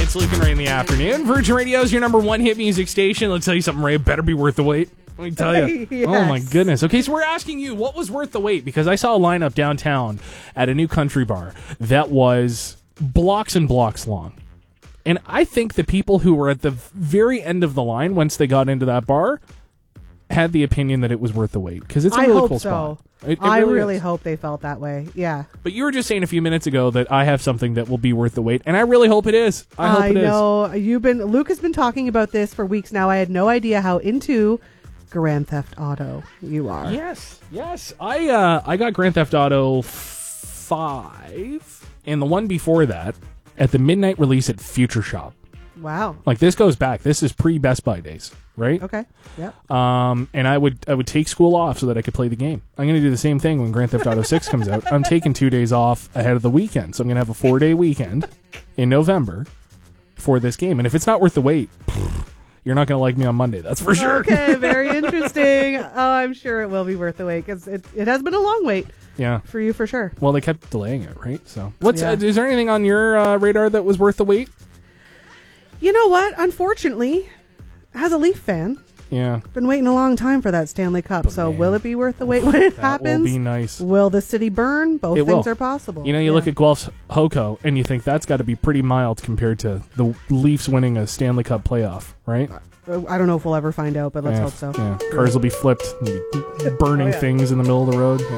It's Luke and Ray in the afternoon. Virgin Radio is your number one hit music station. Let's tell you something, Ray. It better be worth the wait. Let me tell you. Yes. Oh, my goodness. Okay, so we're asking you, what was worth the wait? Because I saw a lineup downtown at a new country bar that was blocks and blocks long. And I think the people who were at the very end of the line, once they got into that bar, had the opinion that it was worth the wait. Because it's a really cool spot. I really hope they felt that way. Yeah. But you were just saying a few minutes ago that I have something that will be worth the wait, and I really hope it is. I know. Luke has been talking about this for weeks now. I had no idea how into Grand Theft Auto you are. Yes. I got Grand Theft Auto 5 and the one before that at the midnight release at Future Shop. Wow. Like, this goes back. This is pre-Best Buy days, right? Okay. Yep. And I would take school off so that I could play the game. I'm going to do the same thing when Grand Theft Auto 6 comes out. I'm taking 2 days off ahead of the weekend. So I'm going to have a 4-day weekend in November for this game. And if it's not worth the wait, you're not going to like me on Monday. That's for sure. Okay, very interesting. I'm sure it will be worth the wait because it has been a long wait. Yeah. For you, for sure. Well, they kept delaying it, right? So, is there anything on your radar that was worth the wait? You know what? Unfortunately, as a Leaf fan, been waiting a long time for that Stanley Cup. But so man, will it be worth the wait when it happens? That will be nice. Will the city burn? Both things are possible. You know, you look at Guelph's Hoco, and you think that's got to be pretty mild compared to the Leafs winning a Stanley Cup playoff, right? I don't know if we'll ever find out, but let's hope so. Yeah. Cars will be flipped, and be burning things in the middle of the road. Yeah.